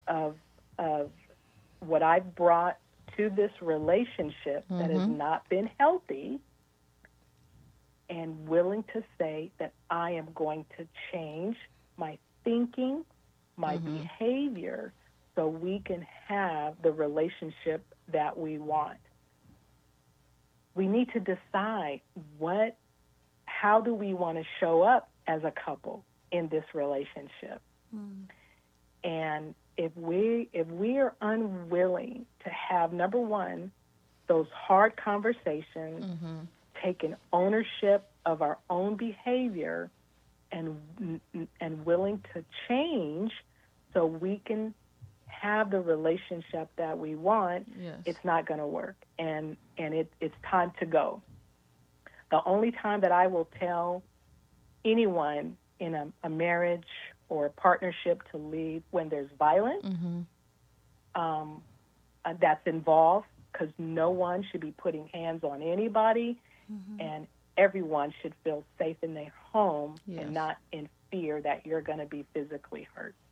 of what I've brought to this relationship that has not been healthy, and willing to say that I am going to change my thinking, my behavior, so we can have the relationship that we want. We need to decide how do we want to show up as a couple in this relationship. And if we are unwilling to have, number one, those hard conversations, taking ownership of our own behavior, and willing to change so we can have the relationship that we want, it's not going to work. And it's time to go. The only time that I will tell anyone in a marriage or a partnership to leave when there's violence that's involved, because no one should be putting hands on anybody, and everyone should feel safe in their home and not in fear that you're going to be physically hurt.